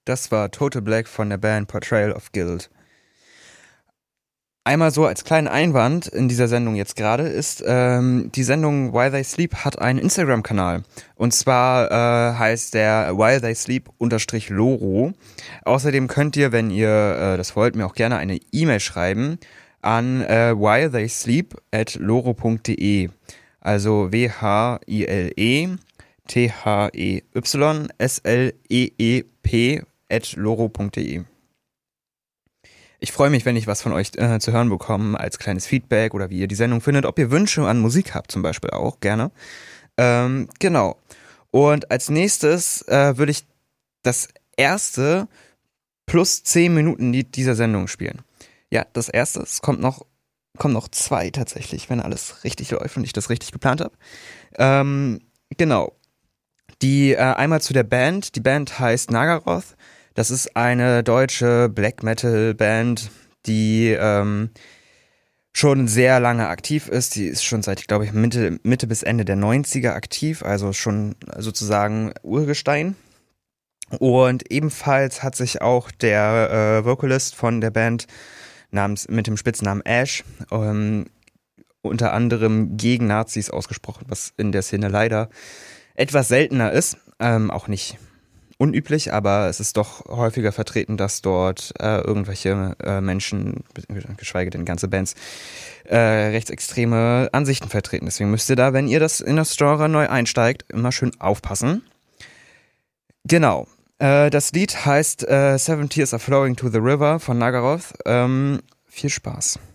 Das war Total Black von der Band Portrayal of Guilt. Einmal so als kleinen Einwand in dieser Sendung jetzt gerade ist, die Sendung While They Sleep hat einen Instagram-Kanal. Und zwar heißt der While They Sleep _Loro. Außerdem könnt ihr, wenn ihr das wollt, mir auch gerne eine E-Mail schreiben an whiletheysleep@loro.de. Also WHILETHEYSLEEP@loro.de. Ich freue mich, wenn ich was von euch zu hören bekomme, als kleines Feedback oder wie ihr die Sendung findet. Ob ihr Wünsche an Musik habt zum Beispiel auch, gerne. Genau. Und als nächstes würde ich das erste plus 10 Minuten Lied dieser Sendung spielen. Ja, das erste, es kommen noch 2 tatsächlich, wenn alles richtig läuft und ich das richtig geplant habe. Genau. Die einmal zu der Band. Die Band heißt Nagaroth. Das ist eine deutsche Black Metal Band, die schon sehr lange aktiv ist. Die ist schon seit, glaube ich, Mitte bis Ende der 90er aktiv, also schon sozusagen Urgestein. Und ebenfalls hat sich auch der Vocalist von der Band mit dem Spitznamen Ash unter anderem gegen Nazis ausgesprochen, was in der Szene leider etwas seltener ist. Auch nicht unüblich, aber es ist doch häufiger vertreten, dass dort irgendwelche Menschen, geschweige denn ganze Bands, rechtsextreme Ansichten vertreten. Deswegen müsst ihr da, wenn ihr in das Genre neu einsteigt, immer schön aufpassen. Genau. Das Lied heißt Seven Tears Are Flowing to the River von Nagaroth. Viel Spaß.